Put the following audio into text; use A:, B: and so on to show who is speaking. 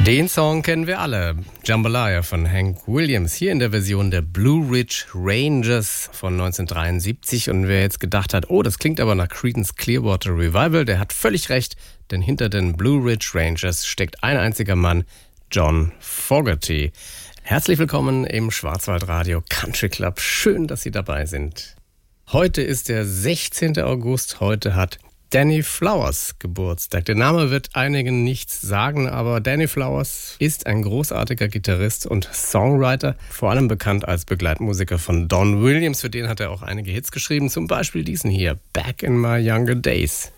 A: Den Song kennen wir alle. Jambalaya von Hank Williams. Hier in der Version der Blue Ridge Rangers von 1973. Und wer jetzt gedacht hat, oh, das klingt aber nach Creedence Clearwater Revival, der hat völlig recht. Denn hinter den Blue Ridge Rangers steckt ein einziger Mann, John Fogerty. Herzlich willkommen im Schwarzwaldradio Country Club. Schön, dass Sie dabei sind. Heute ist der 16. August. Heute hat Danny Flowers Geburtstag. Der Name wird einigen nichts sagen, aber Danny Flowers ist ein großartiger Gitarrist und Songwriter, vor allem bekannt als Begleitmusiker von Don Williams. Für den hat er auch einige Hits geschrieben, zum Beispiel diesen hier, Back in My Younger Days.